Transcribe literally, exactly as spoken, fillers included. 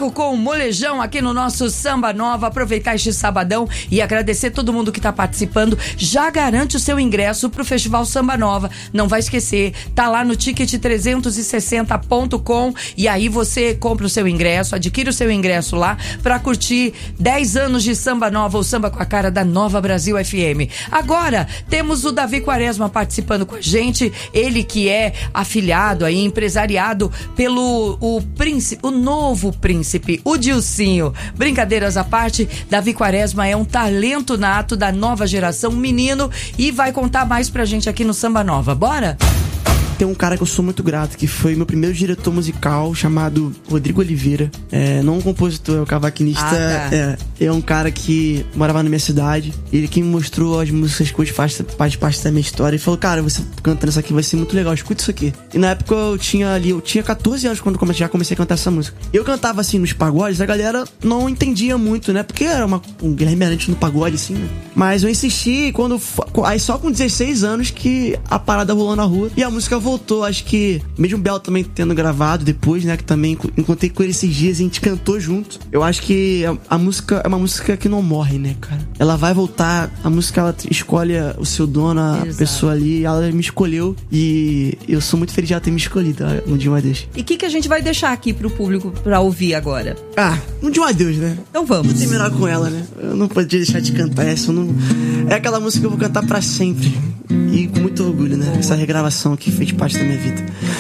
Marco com o molejão aqui no nosso Samba Nova. Aproveitar este sabadão e agradecer todo mundo que tá participando. Já garante o seu ingresso pro Festival Samba Nova. Não vai esquecer, tá lá no ticket trezentos e sessenta ponto com e aí você compra o seu ingresso, adquire o seu ingresso lá pra curtir dez anos de Samba Nova, o samba com a cara da Nova Brasil F M. Agora, temos o Davi Quaresma participando com a gente, ele que é afiliado aí, empresariado pelo o príncipe, o novo príncipe, o Dilcinho. Brincadeiras à parte, Davi Quaresma é um talento nato da nova geração, menino, e vai contar mais pra gente aqui no Samba Nova. Bora? Tem um cara que eu sou muito grato, que foi meu primeiro diretor musical, chamado Rodrigo Oliveira. É, não um compositor, é um cavaquinista. Ah, tá. é, é um cara que morava na minha cidade. Ele que me mostrou as músicas que hoje faz, faz parte da minha história. Ele falou, cara, você cantando isso aqui vai ser muito legal, escuta isso aqui. E na época eu tinha ali, eu tinha catorze anos quando comecei, já comecei a cantar essa música. Eu cantava assim nos pagodes, a galera não entendia muito, né? Porque era uma, um Guilherme Arantes no pagode, assim, né? Mas eu insisti, quando aí só com dezesseis anos que a parada rolou na rua e a música voltou, acho que mesmo o Bel também tendo gravado depois, né, que também encontrei com ele esses dias e a gente cantou junto. Eu acho que a, a música é uma música que não morre, né, cara? Ela vai voltar, a música ela escolhe o seu dono, a Exato. Pessoa ali, ela me escolheu e eu sou muito feliz de ela ter me escolhido um dia um adeus. E o que, que a gente vai deixar aqui pro público pra ouvir agora? Ah, um dia um adeus, né? Então vamos. Vou terminar com ela, né? Eu não podia deixar de cantar essa, eu não... é aquela música que eu vou cantar pra sempre. E com muito orgulho, né? Essa regravação que fez parte da minha vida.